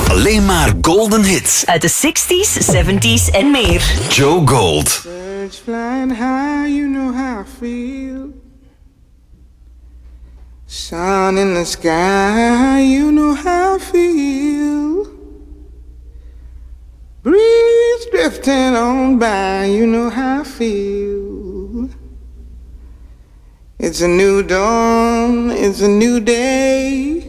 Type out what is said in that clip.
Alleen maar golden hits. Uit de 60s, 70s en meer. Joe Gold. Birds flying high, you know how I feel. Sun in the sky, you know how I feel. Breeze drifting on by, you know how I feel. It's a new dawn, it's a new day.